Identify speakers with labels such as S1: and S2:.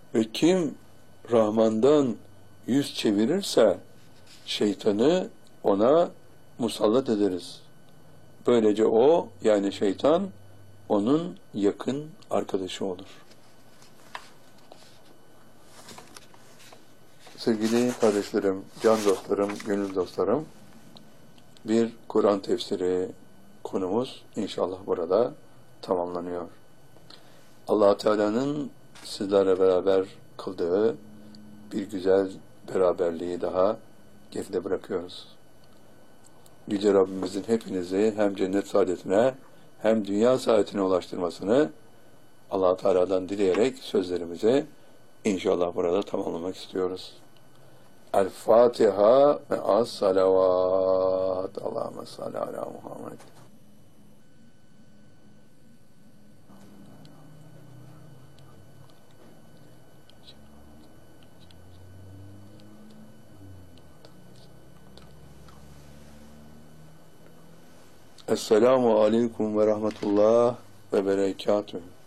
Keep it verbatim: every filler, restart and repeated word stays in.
S1: Ve kim Rahman'dan yüz çevirirse şeytanı ona musallat ederiz. Böylece o, yani şeytan, onun yakın arkadaşı olur. Sevgili kardeşlerim, can dostlarım, gönül dostlarım, bir Kur'an tefsiri konumuz inşallah burada tamamlanıyor. Allah Teala'nın sizlerle beraber kıldığı bir güzel beraberliği daha geride bırakıyoruz. Yüce Rabbimizin hepinizi hem cennet saadetine hem dünya saadetine ulaştırmasını Allah Teala'dan dileyerek sözlerimizi inşallah burada tamamlamak istiyoruz. El Fatiha ve as salavat. Allahümme salli ala Muhammed. Esselamu aleyküm ve rahmetullah ve berekatühü.